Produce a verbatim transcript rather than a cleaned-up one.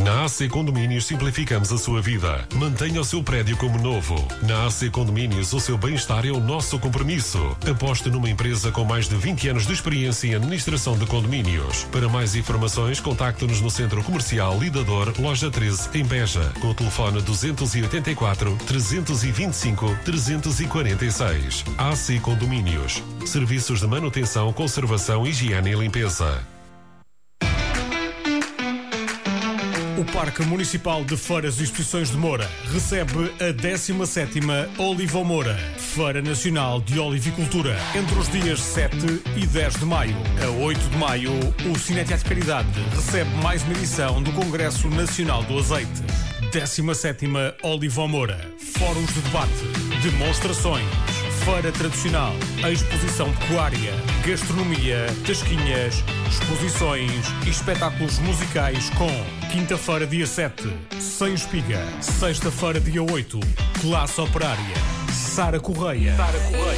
Na A C Condomínios simplificamos a sua vida. Mantenha o seu prédio como novo. Na A C Condomínios, o seu bem-estar é o nosso compromisso. Aposte numa empresa com mais de vinte anos de experiência em administração de condomínios. Para mais informações, contacte-nos no Centro Comercial Lidador, Loja treze, em Beja, com o telefone duzentos e oitenta e quatro, trezentos e vinte e cinco, trezentos e quarenta e seis. A C Condomínios. Serviços de manutenção, conservação, higiene e limpeza. O Parque Municipal de Feiras e Exposições de Moura recebe a décima sétima Oliva Moura, Feira Nacional de Olivicultura, entre os dias sete e dez de maio. A oito de maio, o Cineteatro Caridade recebe mais uma edição do Congresso Nacional do Azeite. décima sétima Oliva Moura, fóruns de debate, demonstrações, feira tradicional, exposição pecuária, gastronomia, tasquinhas, exposições e espetáculos musicais com quinta-feira, dia sete, Sem Espiga, sexta-feira, dia oito, Classe Operária, Sara Correia. Sara Correia.